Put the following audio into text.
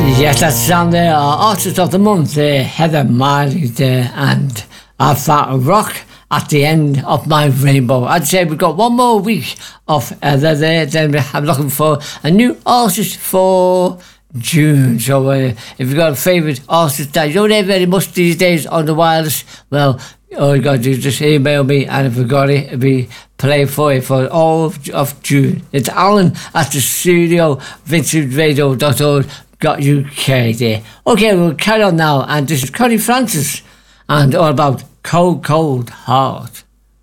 Yes, that's on the Artist of the Month, Heather Miley there, and I've found rock at the end of my rainbow. I'd say we've got one more week of Heather there, then I'm looking for a new artist for June. So if you've got a favourite artist that you don't hear very much these days on the wireless, well, all you got to do is just email me, and if you got it, it'll be played for you for all of June. It's Alan at the studio, vincedradio.org.uk there. Okay, we'll carry on now, and this is Connie Francis, and all about Cold Cold Heart.